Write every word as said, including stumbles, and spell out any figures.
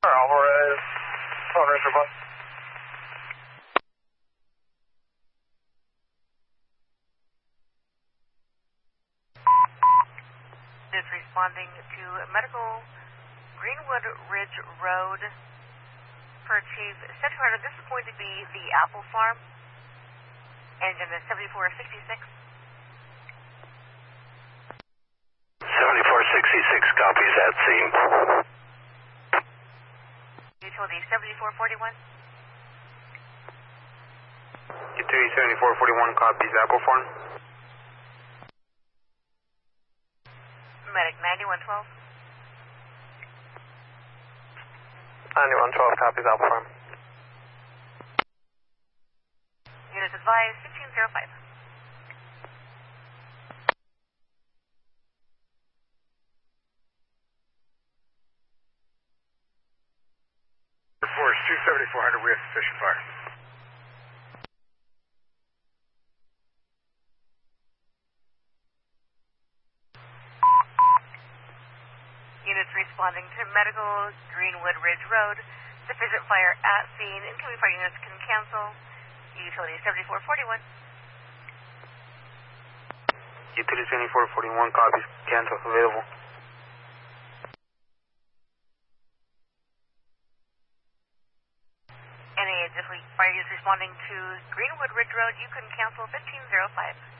Alvarez, owners are bus. Is responding to medical Greenwood Ridge Road for Chief Central. This is going to be the Apple Farm. Engine is seventy-four sixty-six. seventy-four sixty-six copies at scene. Utility seventy-four forty-one. Utility seventy-four forty-one copies Apple Farm. Medic ninety-one twelve. ninety-one twelve copies Apple Farm. Units advised fifteen oh five. Force two seventy-four hundred, we have sufficient fire. Units responding to medical Greenwood Ridge Road. Sufficient fire at scene. Incoming fire units can cancel. Utility seventy-four forty-one. Utility seventy-four forty-one copies cancel available. Any additional fire units responding to Greenwood Ridge Road, you can cancel fifteen oh five.